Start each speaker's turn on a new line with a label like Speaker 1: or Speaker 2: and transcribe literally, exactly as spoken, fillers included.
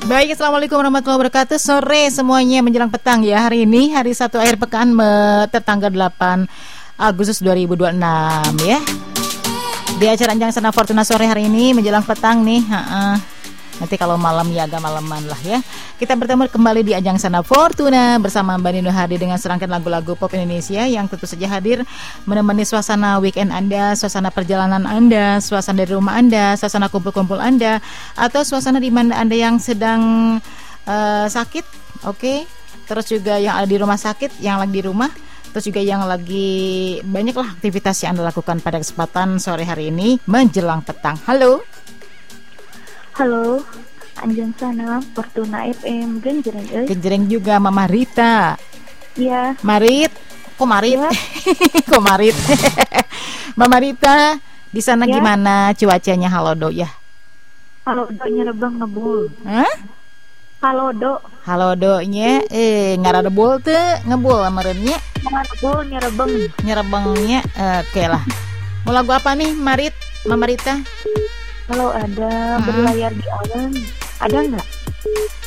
Speaker 1: Baik, assalamualaikum warahmatullahi wabarakatuh. Sore semuanya menjelang petang ya. Hari ini hari Sabtu akhir pekan me- tertanggal delapan Agustus dua ribu dua puluh enam ya. Di acara Anjang Sana Fortuna sore hari ini menjelang petang nih. Ha-ha. Nanti kalau malam ya agak malaman lah ya. Kita bertemu kembali di Ajang Sana Fortuna bersama Mbak Nino hadir dengan serangkaian lagu-lagu pop Indonesia yang tentu saja hadir menemani suasana weekend Anda, suasana perjalanan Anda, suasana dari rumah Anda, suasana kumpul-kumpul Anda, atau suasana di mana Anda yang sedang uh, sakit, oke? Okay? Terus juga yang ada di rumah sakit, yang lagi di rumah, terus juga yang lagi banyaklah aktivitas yang Anda lakukan pada kesempatan sore hari ini menjelang petang. Halo.
Speaker 2: Halo, Anjang Sana Fortuna F M genjreng euy.
Speaker 1: Genjreng juga Mama Rita.
Speaker 2: Iya.
Speaker 1: Marit, kok Marit?
Speaker 2: Ya.
Speaker 1: Kok Marit? Mama Rita, di sana
Speaker 2: Ya.
Speaker 1: gimana cuacanya? Halo do ya.
Speaker 2: Halo do nyerebeng ngebul.
Speaker 1: Hah?
Speaker 2: Halo do.
Speaker 1: Halo do nya, eh ngarada bol teu, ngebul amereunnya.
Speaker 2: Ngebul nyerebeng.
Speaker 1: Nyerebengnya uh, oke lah. Mau lagu apa nih, Marit? Mama Rita?
Speaker 2: Kalau ada
Speaker 1: Hmm.
Speaker 2: berlayar di awan, ada nggak?